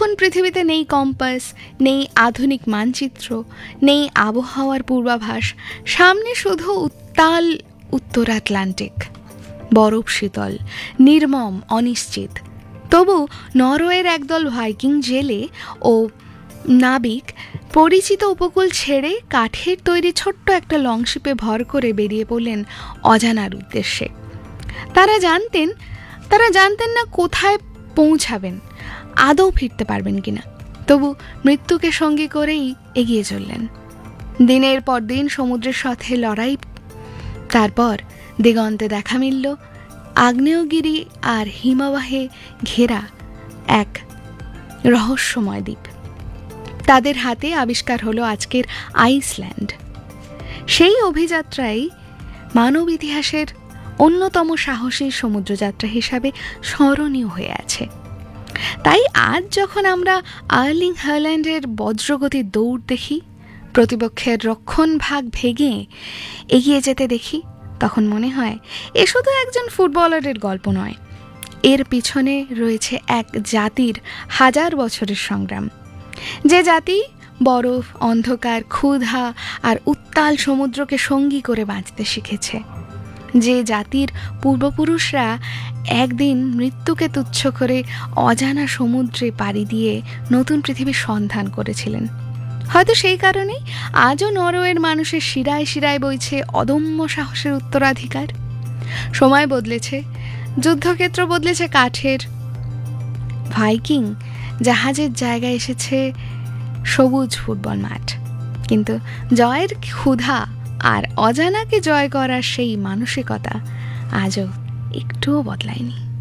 তখন পৃথিবীতে নেই কম্পাস, নেই আধুনিক মানচিত্র, নেই আবহাওয়ার পূর্বাভাস, সামনে শুধু উত্তাল উত্তর আটলান্টিক, বরফ শীতল, নির্মম, অনিশ্চিত। তবু নরওয়ের একদল ভাইকিং জেলে ও নাবিক পরিচিত উপকূল ছেড়ে কাঠের তৈরি ছোট্ট একটা লংশিপে ভর করে বেরিয়ে পড়লেন অজানার উদ্দেশ্যে। তারা জানতেন না কোথায় পৌঁছাবেন, আদৌ ফিরতে পারবেন কিনা। তবু মৃত্যুকে সঙ্গী করেই এগিয়ে চললেন। দিনের পর দিন সমুদ্রের সাথে লড়াই, তারপর দিগন্তে দেখা মিলল আগ্নেয়গিরি আর হিমবাহে ঘেরা এক রহস্যময় দ্বীপ। তাদের হাতে আবিষ্কার হলো আজকের আইসল্যান্ড। সেই অভিযাত্রাই মানব ইতিহাসের অন্যতম সাহসী সমুদ্রযাত্রা হিসাবে স্মরণীয় হয়ে আছে। তাই আজ যখন আমরা আর্লিং হাল্যান্ডের বজ্রগতির দৌড় দেখি, প্রতিপক্ষের রক্ষণ ভাগ ভেঙে এগিয়ে যেতে দেখি, তখন মনে হয় এ শুধু একজন ফুটবলারের গল্প নয়, এর পিছনে রয়েছে এক জাতির হাজার বছরের সংগ্রাম। যে জাতি বরফ, অন্ধকার, ক্ষুধা আর উত্তাল সমুদ্রকে সঙ্গী করে বাঁচতে শিখেছে। যে জাতির পূর্বপুরুষরা একদিন মৃত্যুকে তুচ্ছ করে অজানা সমুদ্রে পাড়ি দিয়ে নতুন পৃথিবীর সন্ধান করেছিলেন। হয়তো সেই কারণেই আজও নরওয়ের মানুষের শিরায় শিরায় বইছে অদম্য সাহসের উত্তরাধিকার। সময় বদলেছে, যুদ্ধক্ষেত্র বদলেছে কাঠের, ভাইকিং জাহাজের জায়গায় এসেছে সবুজ ফুটবল মাঠ, কিন্তু জয়ের ক্ষুধা আর অজানাকে জয় করার সেই মানসিকতা আজও একটুও বদলায়নি।